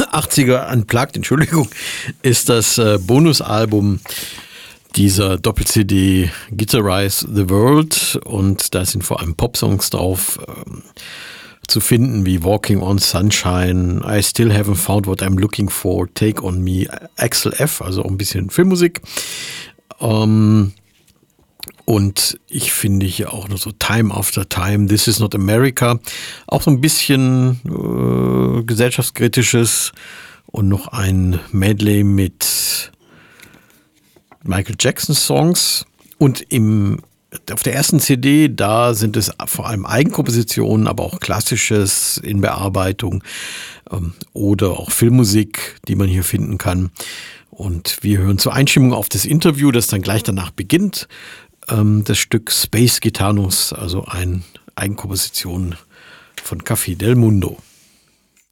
80er Unplugged, Entschuldigung, ist das Bonusalbum dieser Doppel-CD Guitarize the World, und da sind vor allem Popsongs drauf zu finden, wie Walking on Sunshine, I Still Haven't Found What I'm Looking For, Take On Me, Axel F., also auch ein bisschen Filmmusik. Und ich finde hier auch noch so Time After Time, This Is Not America, auch so ein bisschen gesellschaftskritisches, und noch ein Medley mit Michael Jackson Songs. Und auf der ersten CD, da sind es vor allem Eigenkompositionen, aber auch Klassisches in Bearbeitung oder auch Filmmusik, die man hier finden kann. Und wir hören zur Einstimmung auf das Interview, das dann gleich danach beginnt, das Stück Space Gitanos, also eine Eigenkomposition von Café del Mundo.